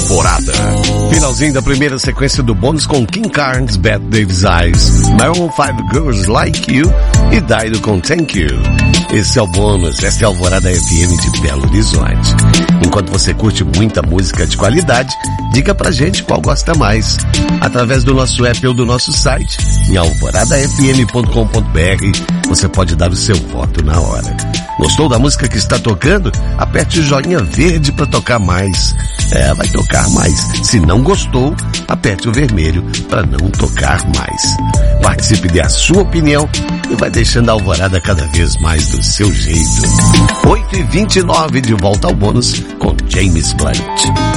Alvorada. Finalzinho da primeira sequência do bônus com King Carnes, Bette Davis Eyes, Maroon 5 Girls Like You e Dido com Thank You. Esse é o bônus, essa é a Alvorada FM de Belo Horizonte. Enquanto você curte muita música de qualidade, diga pra gente qual gosta mais. Através do nosso app ou do nosso site, em alvoradafm.com.br, você pode dar o seu voto na hora. Gostou da música que está tocando? Aperte o joinha verde para tocar mais. Vai tocar mais. Se não gostou, aperte o vermelho para não tocar mais. Participe, dê a sua opinião e vai deixando a Alvorada cada vez mais do seu jeito. 8h29, de volta ao bônus com James Blunt.